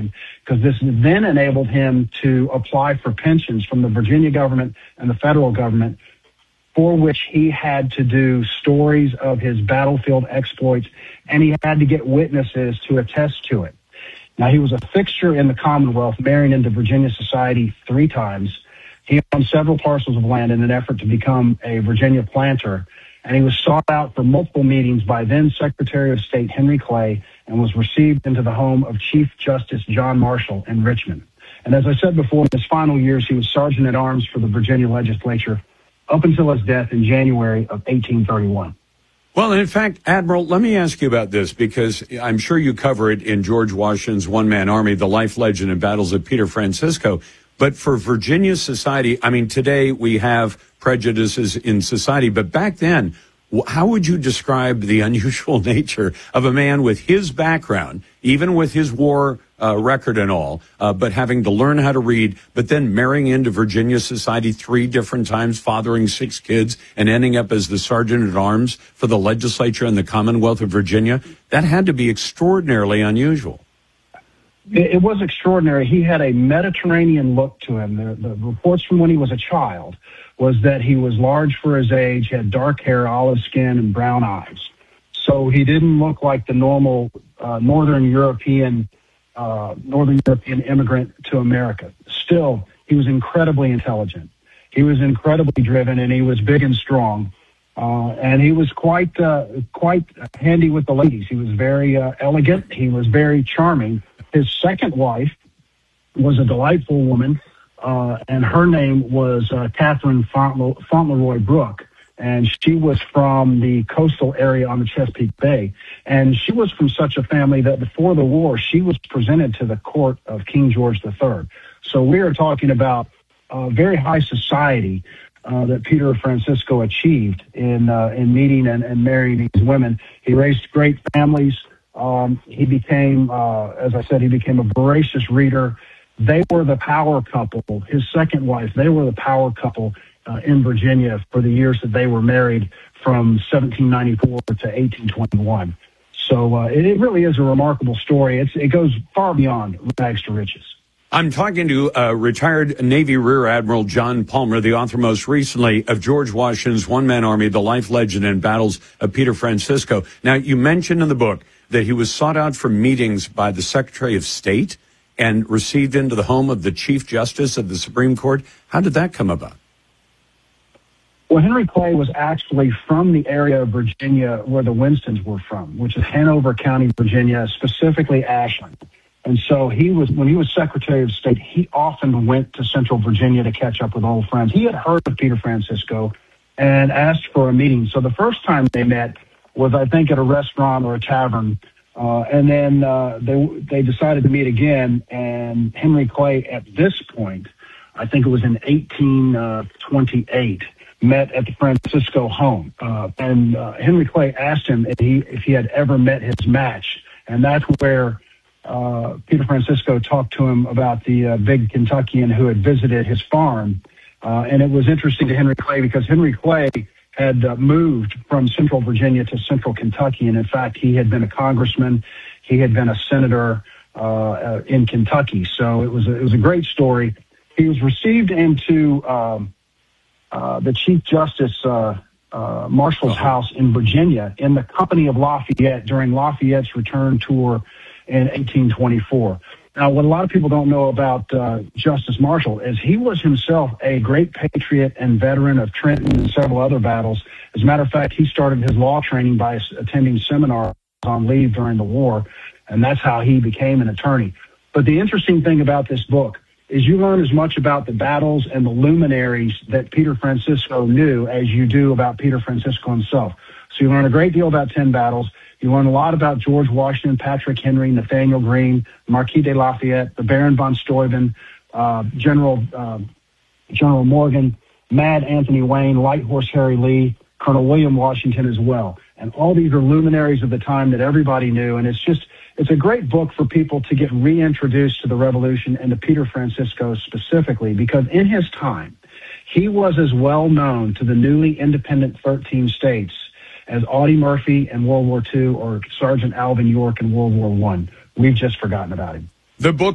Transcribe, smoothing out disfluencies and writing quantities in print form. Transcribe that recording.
Revolution, because this then enabled him to apply for pensions from the Virginia government and the federal government, for which he had to do stories of his battlefield exploits, and he had to get witnesses to attest to it. Now, he was a fixture in the Commonwealth, marrying into Virginia society 3 times. He owned several parcels of land in an effort to become a Virginia planter, and he was sought out for multiple meetings by then Secretary of State Henry Clay and was received into the home of Chief Justice John Marshall in Richmond. And as I said before, in his final years, he was Sergeant at Arms for the Virginia legislature up until his death in January of 1831. Well, in fact, Admiral, let me ask you about this, because I'm sure you cover it in George Washington's One-Man Army, The Life, Legend, and Battles of Peter Francisco. But for Virginia society, I mean, today we have prejudices in society, but back then, how would you describe the unusual nature of a man with his background, even with his war record and all, but having to learn how to read, but then marrying into Virginia society 3 different times, fathering 6 kids, and ending up as the Sergeant at Arms for the legislature in the Commonwealth of Virginia? That had to be extraordinarily unusual. It was extraordinary. He had a Mediterranean look to him. The reports from when he was a child was that he was large for his age, had dark hair, olive skin, and brown eyes. So he didn't look like the normal Northern European immigrant to America. Still, he was incredibly intelligent. He was incredibly driven, and he was big and strong. And he was quite handy with the ladies. He was very elegant. He was very charming. His second wife was a delightful woman, and her name was Catherine Fauntleroy Brooke, and she was from the coastal area on the Chesapeake Bay. And she was from such a family that before the war, she was presented to the court of King George III. So we are talking about very high society that Peter Francisco achieved in meeting and marrying these women. He raised great families. He became, as I said, he became a voracious reader. They were the power couple. His second wife, they were the power couple in Virginia for the years that they were married, from 1794 to 1821. So it really is a remarkable story. It goes far beyond rags to riches. I'm talking to retired Navy Rear Admiral John Palmer, the author most recently of George Washington's One-Man Army, The Life, Legend, and Battles of Peter Francisco. Now, you mentioned in the book that he was sought out for meetings by the Secretary of State and received into the home of the Chief Justice of the Supreme Court. How did that come about? Well, Henry Clay was actually from the area of Virginia where the Winstons were from, which is Hanover County, Virginia, specifically Ashland. And so when he was Secretary of State, he often went to Central Virginia to catch up with old friends. He had heard of Peter Francisco and asked for a meeting. So the first time they met was, I think, at a restaurant or a tavern. And then they decided to meet again. And Henry Clay, at this point, I think it was in 1828, met at the Francisco home. And Henry Clay asked him if he had ever met his match. And that's where Peter Francisco talked to him about the big Kentuckian who had visited his farm. And it was interesting to Henry Clay because Henry Clay had moved from Central Virginia to Central Kentucky. And in fact, he had been a congressman. He had been a senator in Kentucky. So it was a great story. He was received into the Chief Justice Marshall's house in Virginia in the company of Lafayette during Lafayette's return tour in 1824. Now, what a lot of people don't know about Justice Marshall is he was himself a great patriot and veteran of Trenton and several other battles. As a matter of fact, he started his law training by attending seminars on leave during the war, and that's how he became an attorney. But the interesting thing about this book is you learn as much about the battles and the luminaries that Peter Francisco knew as you do about Peter Francisco himself. So you learn a great deal about 10 battles. You learn a lot about George Washington, Patrick Henry, Nathaniel Greene, Marquis de Lafayette, the Baron von Steuben, General Morgan, Mad Anthony Wayne, Light Horse Harry Lee, Colonel William Washington as well. And all these are luminaries of the time that everybody knew. And it's a great book for people to get reintroduced to the Revolution and to Peter Francisco specifically, because in his time, he was as well known to the newly independent 13 states as Audie Murphy in World War II or Sergeant Alvin York in World War I. We've just forgotten about him. The book